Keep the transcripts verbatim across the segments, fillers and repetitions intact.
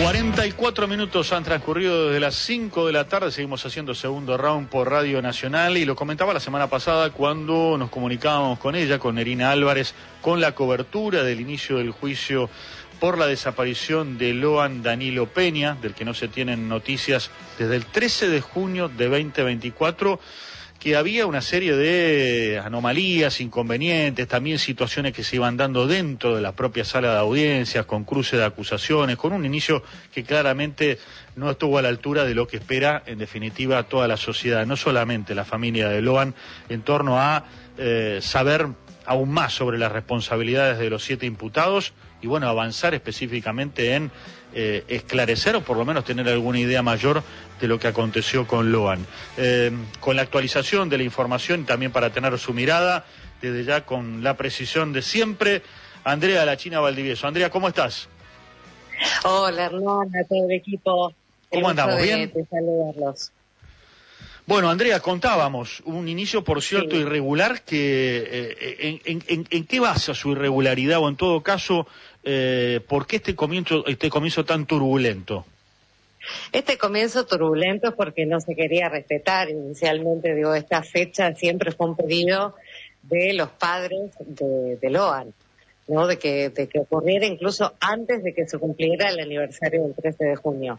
cuarenta y cuatro minutos han transcurrido desde las cinco de la tarde, seguimos haciendo segundo round por Radio Nacional y lo comentaba la semana pasada cuando nos comunicábamos con ella, con Nerina Álvarez, con la cobertura del inicio del juicio por la desaparición de Loan Danilo Peña, del que no se tienen noticias desde el trece de junio de veinte veinticuatro, que había una serie de anomalías, inconvenientes, también situaciones que se iban dando dentro de la propia sala de audiencias, con cruce de acusaciones, con un inicio que claramente no estuvo a la altura de lo que espera, en definitiva, toda la sociedad, no solamente la familia de Loan, en torno a eh, saber aún más sobre las responsabilidades de los siete imputados y, bueno, avanzar específicamente en eh, esclarecer o por lo menos tener alguna idea mayor de lo que aconteció con Loan. Eh, con la actualización de la información y también para tener su mirada, desde ya con la precisión de siempre, Andrea La China Valdivieso. Andrea, ¿cómo estás? Hola, Hernán, a todo el equipo. ¿Cómo andamos? De, ¿Bien? de saludarlos. Bueno, Andrea, contábamos un inicio, por cierto, sí. irregular, que eh, en, en, ¿en qué basa su irregularidad o en todo caso, eh, por qué este comienzo, este comienzo tan turbulento? Este comienzo turbulento es porque no se quería respetar inicialmente, digo, esta fecha siempre fue un pedido de los padres de, de Loan, ¿no? De que, de que ocurriera incluso antes de que se cumpliera el aniversario del trece de junio.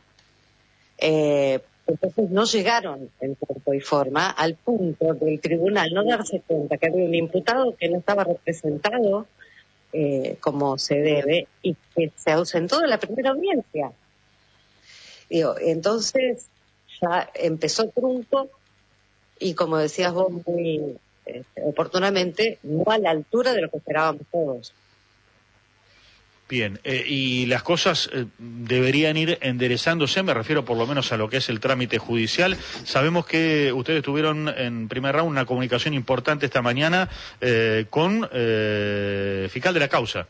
Eh, Entonces no llegaron en tiempo y forma al punto del tribunal no darse cuenta que había un imputado que no estaba representado eh, como se debe y que se ausentó de la primera audiencia. Digo, entonces ya empezó trunco y, como decías vos muy eh, oportunamente, no a la altura de lo que esperábamos todos. Bien, eh, y las cosas eh, deberían ir enderezándose, me refiero por lo menos a lo que es el trámite judicial. Sabemos que ustedes tuvieron en primer round una comunicación importante esta mañana eh, con eh, fiscal de la causa.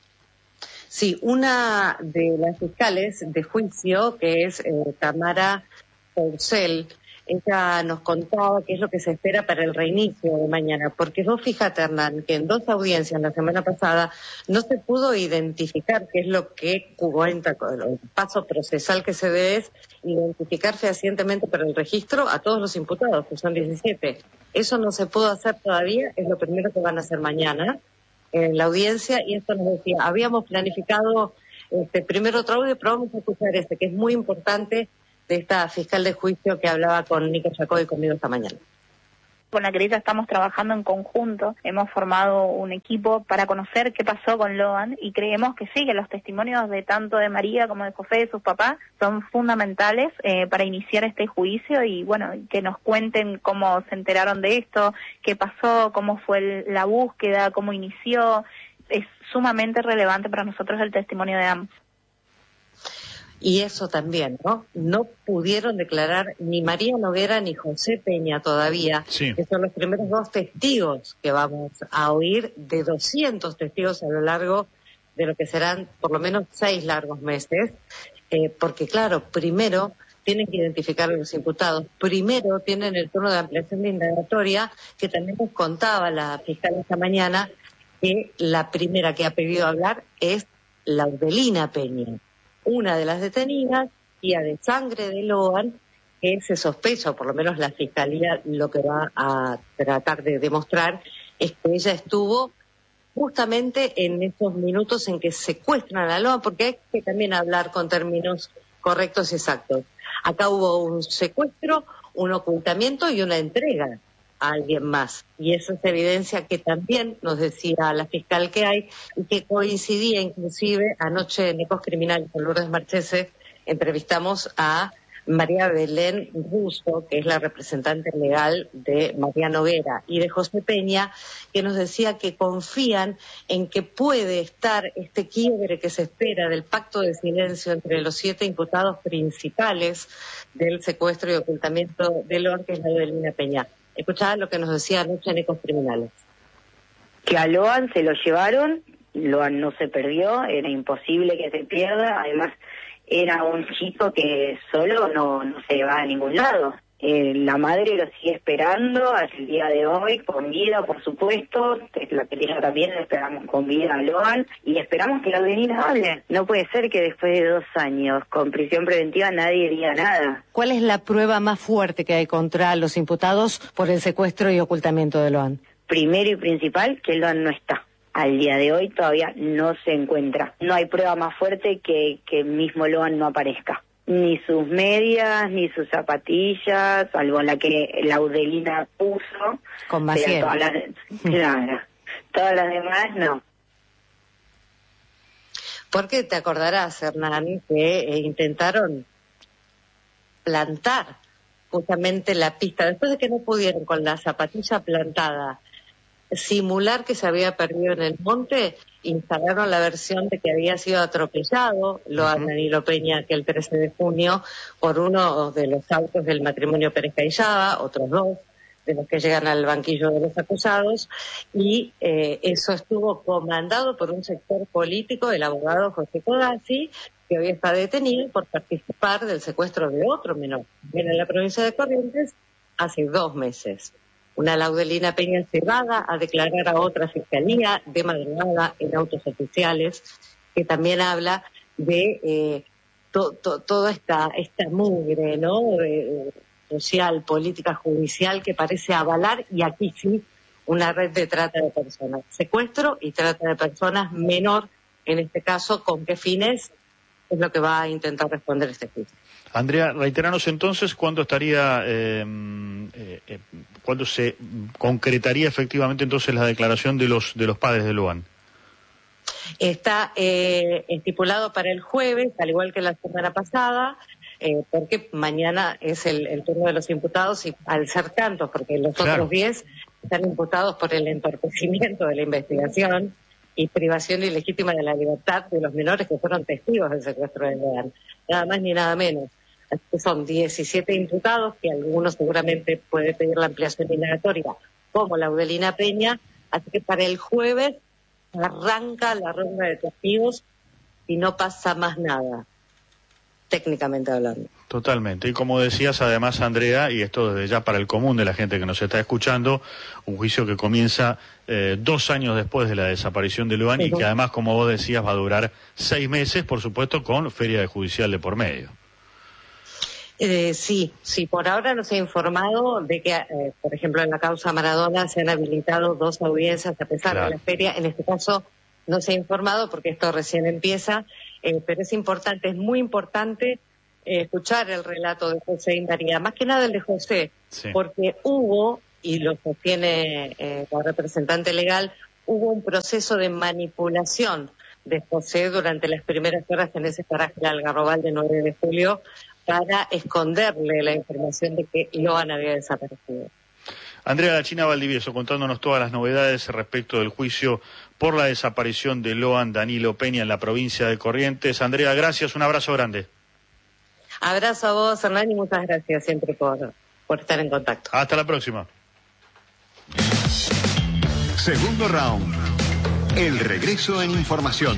Sí, una de las fiscales de juicio, que es eh, Tamara Porcel, ella nos contaba qué es lo que se espera para el reinicio de mañana, porque vos fíjate, Hernán, que en dos audiencias la semana pasada no se pudo identificar qué es lo que cuenta, el paso procesal que se debe es identificar fehacientemente para el registro a todos los imputados, que son diecisiete. Eso no se pudo hacer todavía, es lo primero que van a hacer mañana en la audiencia, y esto nos decía, habíamos planificado este primero otro audio, pero vamos a escuchar este, que es muy importante, de esta fiscal de juicio que hablaba con Nico Jacobi conmigo esta mañana. Con la querella estamos trabajando en conjunto, hemos formado un equipo para conocer qué pasó con Loan y creemos que sí, que los testimonios de tanto de María como de José, de sus papás, son fundamentales eh, para iniciar este juicio y bueno, que nos cuenten cómo se enteraron de esto, qué pasó, cómo fue el, la búsqueda, cómo inició. Es sumamente relevante para nosotros el testimonio de ambos. Y eso también, ¿no? No pudieron declarar ni María Noguera ni José Peña todavía, sí. que son los primeros dos testigos que vamos a oír de doscientos testigos a lo largo de lo que serán por lo menos seis largos meses, eh, porque claro, primero tienen que identificar a los imputados, primero tienen el turno de ampliación de indagatoria, que también nos contaba la fiscal esta mañana, que la primera que ha pedido hablar es Laudelina Peña, una de las detenidas, tía de sangre de Loan, que se sospecha, o por lo menos la fiscalía lo que va a tratar de demostrar, es que ella estuvo justamente en esos minutos en que secuestran a Loan, porque hay que también hablar con términos correctos y exactos. Acá hubo un secuestro, un ocultamiento y una entrega a alguien más. Y eso es evidencia que también nos decía la fiscal que hay y que coincidía inclusive anoche en Ecos Criminales con Lourdes Marchese. Entrevistamos a María Belén Russo, que es la representante legal de María Noguera y de José Peña, que nos decía que confían en que puede estar este quiebre que se espera del pacto de silencio entre los siete imputados principales del secuestro y ocultamiento de Loan, que es la de Laudelina Peña. Escuchaba lo que nos decía anoche en Ecos Criminales. Que a Loan se lo llevaron, Loan no se perdió, era imposible que se pierda, además era un chico que solo no, no se va a ningún lado. Eh, la madre lo sigue esperando hasta el día de hoy, con vida, por supuesto. La querella también la esperamos con vida a Loan y esperamos que la Adelina hable. No puede ser que después de dos años con prisión preventiva nadie diga nada. ¿Cuál es la prueba más fuerte que hay contra los imputados por el secuestro y ocultamiento de Loan? Primero y principal, que Loan no está. Al día de hoy todavía no se encuentra. No hay prueba más fuerte que que mismo Loan no aparezca. Ni sus medias, ni sus zapatillas, salvo la que la Adelina puso. Con Maciel. Todas las, claro, todas las demás no. Porque te acordarás, Hernán, que eh, intentaron plantar justamente la pista, después de que no pudieron con la zapatilla plantada simular que se había perdido en el monte, instalaron la versión de que había sido atropellado Loan Danilo Peña aquel trece de junio por uno de los autos del matrimonio Pérez Cayaba, otros dos de los que llegan al banquillo de los acusados, y eh, eso estuvo comandado por un sector político del abogado José Codazzi, que hoy está detenido por participar del secuestro de otro menor en la provincia de Corrientes hace dos meses. Una Laudelina Peña cebada a declarar a otra fiscalía de madrugada en autos oficiales, que también habla de eh, to, to, toda esta esta mugre, ¿no? Eh, social, política, judicial, que parece avalar, y aquí sí, una red de trata de personas. Secuestro y trata de personas menor, en este caso, ¿con qué fines? Es lo que va a intentar responder este juicio. Andrea, reiteranos entonces cuándo estaría, eh, eh, cuándo se concretaría efectivamente entonces la declaración de los de los padres de Loan. Está eh, estipulado para el jueves, al igual que la semana pasada, eh, porque mañana es el, el turno de los imputados, y al ser tantos, porque los claro. otros diez están imputados por el entorpecimiento de la investigación y privación ilegítima de la libertad de los menores que fueron testigos del secuestro de Loan. Nada más ni nada menos. Así que son diecisiete imputados, que algunos seguramente puede pedir la ampliación indagatoria, como la Laudelina Peña. Así que para el jueves arranca la ronda de testigos y no pasa más nada, técnicamente hablando. Totalmente. Y como decías, además, Andrea, y esto desde ya para el común de la gente que nos está escuchando, un juicio que comienza eh, dos años después de la desaparición de Loan, uh-huh. y que además, como vos decías, va a durar seis meses, por supuesto, con feria de judicial de por medio. Eh, sí, sí, por ahora no se ha informado de que, eh, por ejemplo, en la causa Maradona se han habilitado dos audiencias a pesar claro. de la feria. En este caso no se ha informado porque esto recién empieza, eh, pero es importante, es muy importante eh, escuchar el relato de José y María, más que nada el de José, sí. porque hubo, y lo sostiene eh, la representante legal, hubo un proceso de manipulación de José durante las primeras horas en ese paraje del Algarrobal de nueve de julio, para esconderle la información de que Loan había desaparecido. Andrea La China Valdivieso, contándonos todas las novedades respecto del juicio por la desaparición de Loan Danilo Peña en la provincia de Corrientes. Andrea, gracias, un abrazo grande. Abrazo a vos, Hernán, y muchas gracias siempre por, por estar en contacto. Hasta la próxima. Segundo round. El regreso en información.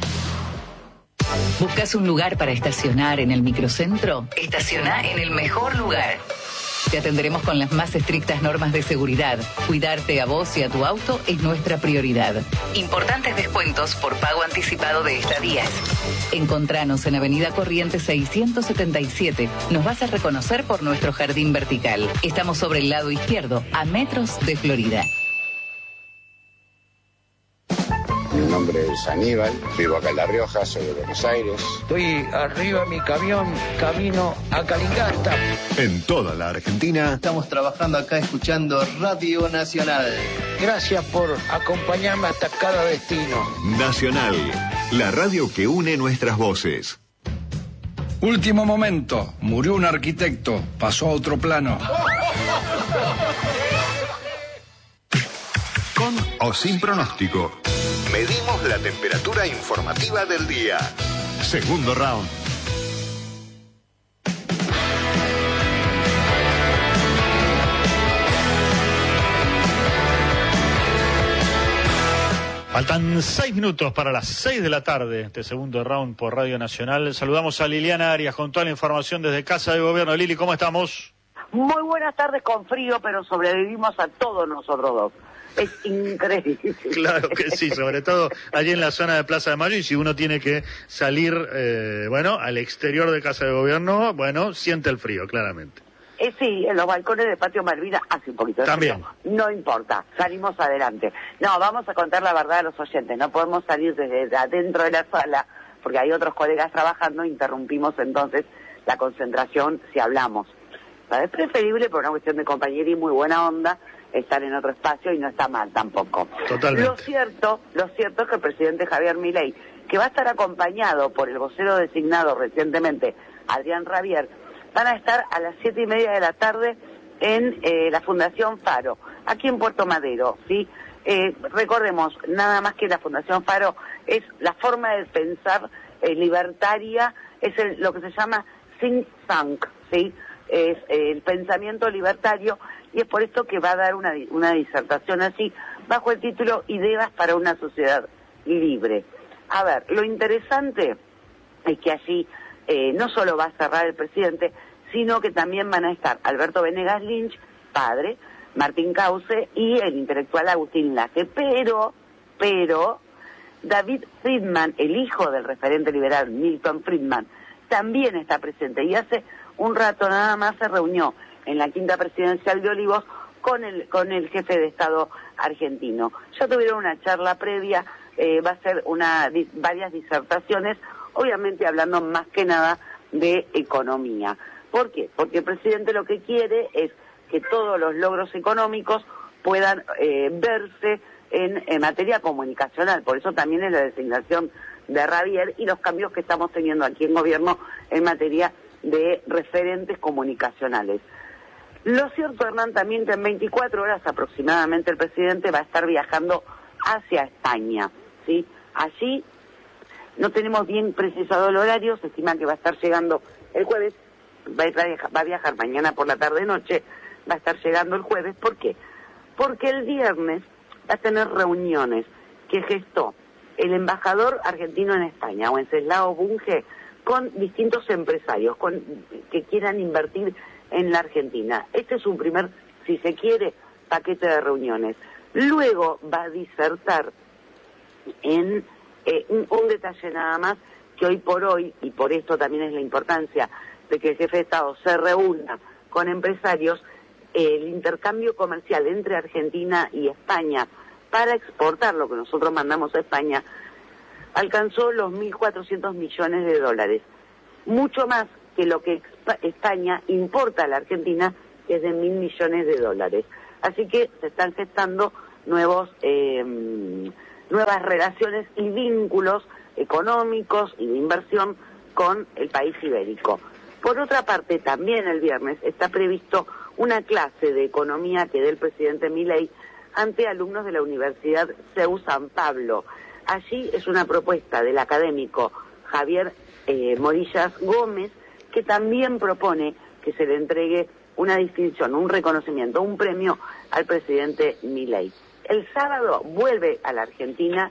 ¿Buscas un lugar para estacionar en el microcentro? Estaciona en el mejor lugar. Te atenderemos con las más estrictas normas de seguridad. Cuidarte a vos y a tu auto es nuestra prioridad. Importantes descuentos por pago anticipado de estadías. Encontranos en Avenida Corrientes seiscientos setenta y siete. Nos vas a reconocer por nuestro jardín vertical. Estamos sobre el lado izquierdo, a metros de Florida. Mi nombre es Aníbal, vivo acá en La Rioja, soy de Buenos Aires. Estoy arriba en mi camión, camino a Calingasta. En toda la Argentina. Estamos trabajando acá escuchando Radio Nacional. Gracias por acompañarme hasta cada destino. Nacional, la radio que une nuestras voces. Último momento, murió un arquitecto, pasó a otro plano. Con o sin pronóstico. Medimos la temperatura informativa del día. Segundo round. Faltan seis minutos para las seis de la tarde, este segundo round por Radio Nacional. Saludamos a Liliana Arias con toda la información desde Casa de Gobierno. Lili, ¿cómo estamos? Muy buenas tardes con frío, pero sobrevivimos a todos nosotros dos. Es increíble. Claro que sí, sobre todo allí en la zona de Plaza de Mayo, y si uno tiene que salir, eh, bueno, al exterior de Casa de Gobierno, bueno, siente el frío, claramente. Eh, sí, en los balcones del Patio Malvinas hace un poquito de También. frío. No importa, salimos adelante. No, vamos a contar la verdad a los oyentes. No podemos salir desde adentro de la sala, porque hay otros colegas trabajando, interrumpimos entonces la concentración si hablamos. Es preferible, por una cuestión de compañería y muy buena onda, estar en otro espacio, y no está mal tampoco. Totalmente. Lo cierto, lo cierto es que el presidente Javier Milei, que va a estar acompañado por el vocero designado recientemente, Adrián Rabier, van a estar a las siete y media de la tarde en eh, la Fundación Faro, aquí en Puerto Madero, ¿sí? Eh, recordemos, nada más que la Fundación Faro es la forma de pensar eh, libertaria, es el, lo que se llama think tank, ¿sí? Es eh, el pensamiento libertario, y es por esto que va a dar una, una disertación así, bajo el título Ideas para una sociedad libre. A ver, lo interesante es que allí eh, no solo va a cerrar el presidente, sino que también van a estar Alberto Venegas Lynch, padre, Martín Krause y el intelectual Agustín Laje, pero, pero, David Friedman, el hijo del referente liberal Milton Friedman, también está presente, y hace un rato nada más se reunió en la quinta presidencial de Olivos con el con el jefe de Estado argentino. Ya tuvieron una charla previa, eh, va a ser una di, varias disertaciones, obviamente hablando más que nada de economía. ¿Por qué? Porque el presidente lo que quiere es que todos los logros económicos puedan eh, verse en, en materia comunicacional. Por eso también es la designación de Rabier y los cambios que estamos teniendo aquí en gobierno en materia de referentes comunicacionales. Lo cierto, Hernán, también que en veinticuatro horas aproximadamente el presidente va a estar viajando hacia España, ¿sí? Allí no tenemos bien precisado el horario, se estima que va a estar llegando el jueves, va a, viajar, va a viajar mañana por la tarde-noche, va a estar llegando el jueves. ¿Por qué? Porque el viernes va a tener reuniones que gestó el embajador argentino en España, Wenceslao Bunge, con distintos empresarios con, que quieran invertir en la Argentina. Este es un primer, si se quiere, paquete de reuniones. Luego va a disertar en eh, un, un detalle nada más, que hoy por hoy, y por esto también es la importancia de que el jefe de Estado se reúna con empresarios, eh, el intercambio comercial entre Argentina y España para exportar lo que nosotros mandamos a España alcanzó los mil cuatrocientos millones de dólares, mucho más que lo que España importa a la Argentina, que es de mil millones de dólares. Así que se están gestando nuevos, eh, nuevas relaciones y vínculos económicos y de inversión con el país ibérico. Por otra parte, también el viernes está previsto una clase de economía que dé el presidente Milei ante alumnos de la Universidad C E U San Pablo. Allí es una propuesta del académico Javier eh, Morillas Gómez, que también propone que se le entregue una distinción, un reconocimiento, un premio al presidente Milei. El sábado vuelve a la Argentina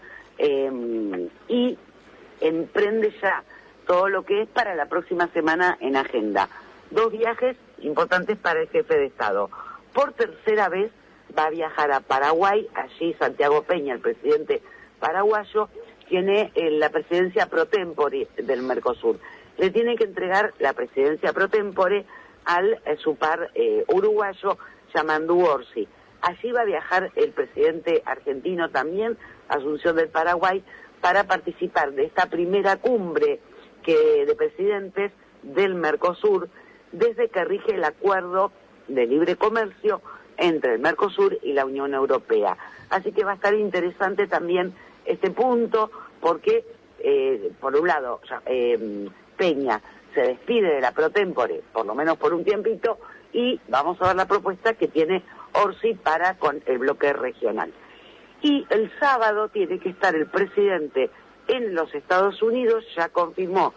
eh, y emprende ya todo lo que es para la próxima semana en agenda. Dos viajes importantes para el jefe de Estado. Por tercera vez va a viajar a Paraguay, allí Santiago Peña, el presidente paraguayo, tiene eh, la presidencia pro tempore del Mercosur. Le tiene que entregar la presidencia pro tempore al eh, su par eh, uruguayo, Yamandu Orsi. Allí va a viajar el presidente argentino también, Asunción del Paraguay, para participar de esta primera cumbre que de presidentes del Mercosur, desde que rige el acuerdo de libre comercio entre el Mercosur y la Unión Europea. Así que va a estar interesante también este punto, porque, eh, por un lado, eh, Peña se despide de la pro tempore, por lo menos por un tiempito, y vamos a ver la propuesta que tiene Orsi para con el bloque regional. Y el sábado tiene que estar el presidente en los Estados Unidos, ya confirmó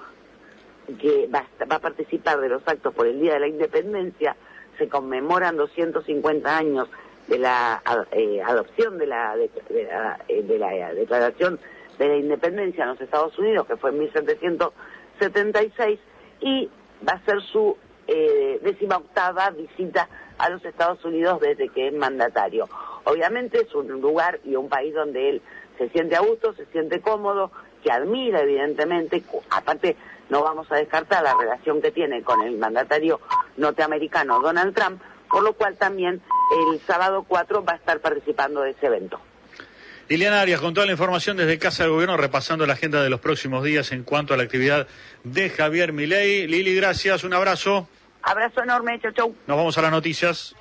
que va a, va a participar de los actos por el Día de la Independencia. Se conmemoran doscientos cincuenta años de la eh, adopción de la, de, de, la, de la Declaración de la Independencia en los Estados Unidos, que fue en mil setecientos setenta y seis, y va a ser su eh, décima octava visita a los Estados Unidos desde que es mandatario. Obviamente es un lugar y un país donde él se siente a gusto, se siente cómodo, que admira evidentemente, aparte no vamos a descartar la relación que tiene con el mandatario norteamericano Donald Trump, por lo cual también el sábado cuatro va a estar participando de ese evento. Liliana Arias, con toda la información desde Casa de Gobierno, repasando la agenda de los próximos días en cuanto a la actividad de Javier Milei. Lili, gracias, un abrazo. Abrazo enorme, chau, chau. Nos vamos a las noticias.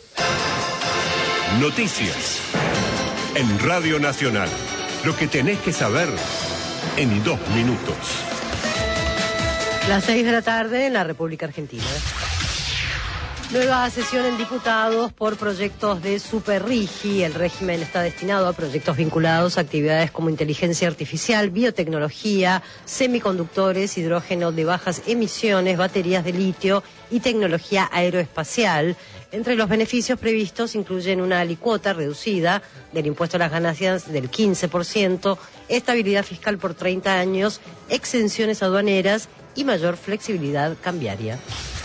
Noticias en Radio Nacional. Lo que tenés que saber en dos minutos. Las seis de la tarde en la República Argentina. Nueva sesión en diputados por proyectos de Superrigi. El régimen está destinado a proyectos vinculados a actividades como inteligencia artificial, biotecnología, semiconductores, hidrógeno de bajas emisiones, baterías de litio y tecnología aeroespacial. Entre los beneficios previstos incluyen una alicuota reducida del impuesto a las ganancias del quince por ciento, estabilidad fiscal por treinta años, exenciones aduaneras y mayor flexibilidad cambiaria.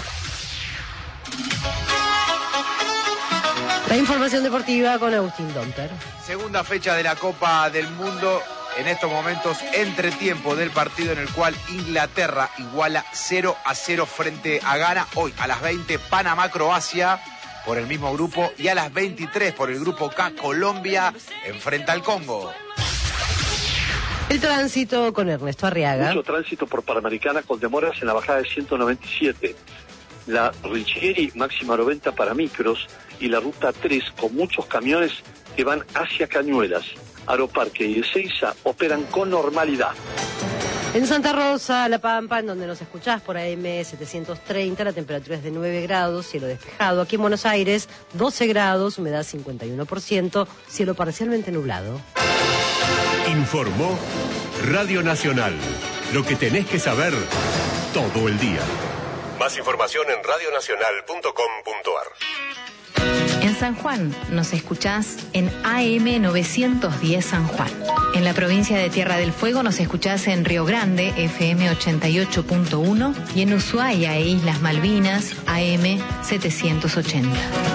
La información deportiva con Agustín Domper. Segunda fecha de la Copa del Mundo. En estos momentos, entretiempo del partido en el cual Inglaterra iguala cero a cero frente a Ghana. Hoy a las veinte, Panamá-Croacia por el mismo grupo. Y a las veintitrés, por el grupo K, Colombia enfrenta al Congo. El tránsito con Ernesto Arriaga. Mucho tránsito por Panamericana con demoras en la bajada de ciento noventa y siete. La Riccieri máxima noventa para micros y la ruta tres con muchos camiones que van hacia Cañuelas. Aeroparque y Ezeiza operan con normalidad. En Santa Rosa, La Pampa, en donde nos escuchás por A M setecientos treinta, la temperatura es de nueve grados, cielo despejado. Aquí en Buenos Aires, doce grados, humedad cincuenta y uno por ciento, cielo parcialmente nublado. Informó Radio Nacional. Lo que tenés que saber todo el día. Más información en radio nacional punto com punto ar. En San Juan nos escuchás en A M novecientos diez San Juan. En la provincia de Tierra del Fuego nos escuchás en Río Grande, F M ochenta y ocho punto uno, y en Ushuaia e Islas Malvinas, A M setecientos ochenta.